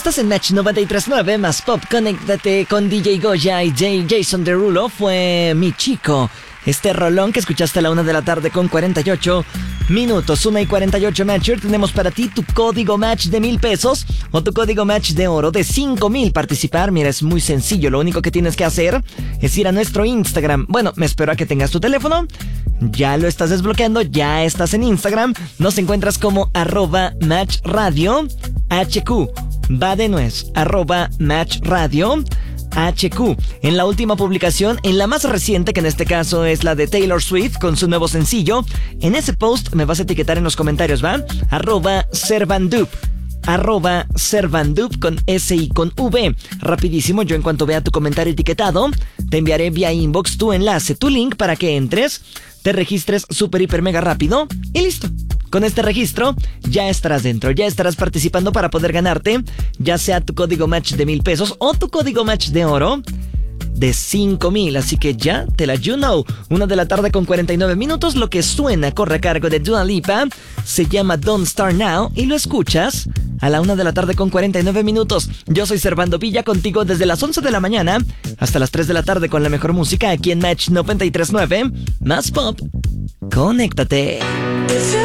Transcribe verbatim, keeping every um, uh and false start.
Estás en Match noventa y tres punto nueve más Pop. Conéctate con D J Goya y J. Jason Derulo. Fue Mi Chico. Este rolón que escuchaste a la una de la tarde con cuarenta y ocho minutos. Una y cuarenta y ocho, Matcher. Tenemos para ti tu código match de mil pesos o tu código match de oro de cinco mil. Participar, mira, es muy sencillo. Lo único que tienes que hacer es ir a nuestro Instagram. Bueno, me espero a que tengas tu teléfono. Ya lo estás desbloqueando, ya estás en Instagram. Nos encuentras como arroba Match Radio H Q. Va de nuez, arroba Match Radio H Q. En la última publicación, en la más reciente, que en este caso es la de Taylor Swift con su nuevo sencillo, en ese post me vas a etiquetar en los comentarios, ¿va? Arroba Servandup. Arroba Servandup con S y con V. Rapidísimo, yo en cuanto vea tu comentario etiquetado, te enviaré vía inbox tu enlace, tu link para que entres, te registres súper, hiper, mega rápido y listo. Con este registro ya estarás dentro, ya estarás participando para poder ganarte ya sea tu código match de mil pesos o tu código match de oro de cinco mil. Así que ya te la you know. Una de la tarde con cuarenta y nueve minutos. Lo que suena corre a cargo de Dua Lipa. Se llama Don't Start Now y lo escuchas a la una de la tarde con cuarenta y nueve minutos. Yo soy Servando Villa, contigo desde las once de la mañana hasta las tres de la tarde con la mejor música aquí en Match noventa y tres punto nueve. Más Pop. Conéctate.